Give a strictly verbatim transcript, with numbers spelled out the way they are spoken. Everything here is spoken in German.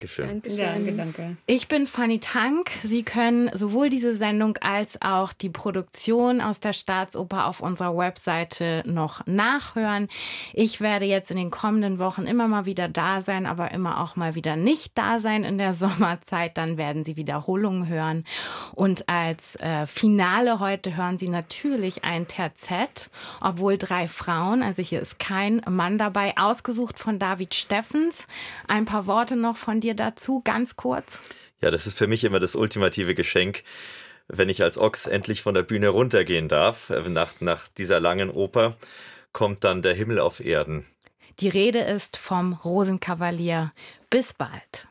Dankeschön. Dankeschön. Danke, danke. Ich bin Fanny Tank. Sie können sowohl diese Sendung als auch die Produktion aus der Staatsoper auf unserer Webseite noch nachhören. Ich werde jetzt in den kommenden Wochen immer mal wieder da sein, aber immer auch mal wieder nicht da sein in der Sommerzeit. Dann werden Sie Wiederholungen hören. Und als äh, Finale heute hören Sie natürlich ein Terzett, obwohl drei Frauen, also hier ist kein Mann dabei, ausgesucht von David Steffens. Ein paar Worte noch von dir dazu, ganz kurz. Ja, das ist für mich immer das ultimative Geschenk, wenn ich als Ochs endlich von der Bühne runtergehen darf. Nach, nach dieser langen Oper kommt dann der Himmel auf Erden. Die Rede ist vom Rosenkavalier. Bis bald.